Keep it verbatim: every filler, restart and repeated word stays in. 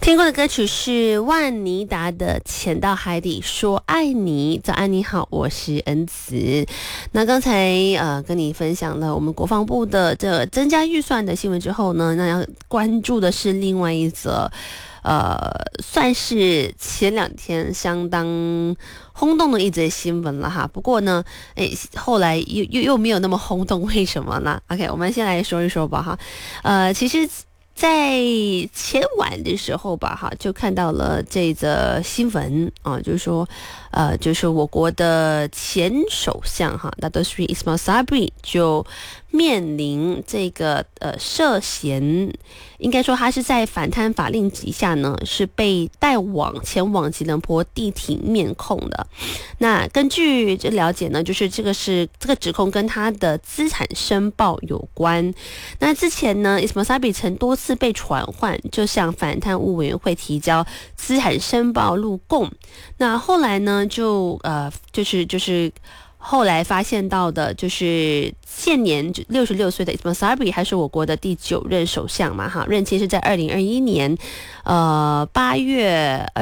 听过的歌曲是万妮达的《潜到海底说爱你》。早安，你好，我是恩慈。那刚才呃跟你分享了我们国防部的这增加预算的新闻之后呢，那要关注的是另外一则。呃，算是前两天相当轰动的一则新闻了哈。不过呢，哎，后来又又又没有那么轰动，为什么呢 ？OK， 我们先来说一说吧哈。呃，其实。在前晚的时候吧，哈，就看到了这则新闻啊，就是说，呃，就是我国的前首相哈，Dato Sri Ismail Sabri 就面临这个呃涉嫌，应该说他是在反贪法令底下呢，是被带往前往吉隆坡地体面控的。那根据这了解呢，就是这个是这个指控跟他的资产申报有关。那之前呢 ，Ismail Sabri 曾多次被传唤，就向反贪污委员会提交资产申报录供。那后来呢，就呃，就是就是。后来发现到的就是现年六十六岁的 Ismail Sabri 还是我国的第九任首相嘛，哈，任期是在二零二一年，呃八月